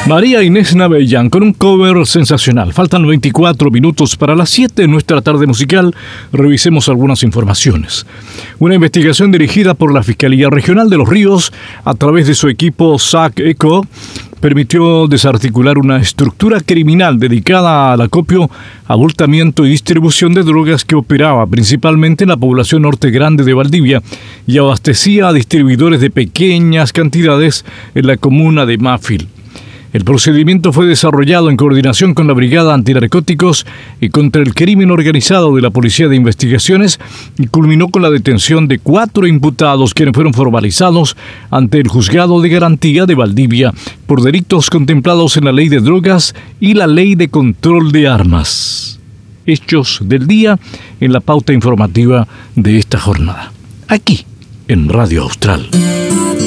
María Inés Navellán con un cover sensacional. Faltan 24 minutos para las 7 de nuestra tarde musical. Revisemos algunas informaciones. Una investigación dirigida por la Fiscalía Regional de Los Ríos a través de su equipo SAC-ECO permitió desarticular una estructura criminal dedicada al acopio, abultamiento y distribución de drogas que operaba principalmente en la población norte grande de Valdivia y abastecía a distribuidores de pequeñas cantidades en la comuna de Mafil. El procedimiento fue desarrollado en coordinación con la Brigada Antinarcóticos y contra el Crimen Organizado de la Policía de Investigaciones y culminó con la detención de 4 imputados quienes fueron formalizados ante el Juzgado de Garantía de Valdivia por delitos contemplados en la Ley de Drogas y la Ley de Control de Armas. Hechos del día en la pauta informativa de esta jornada, aquí en Radio Austral.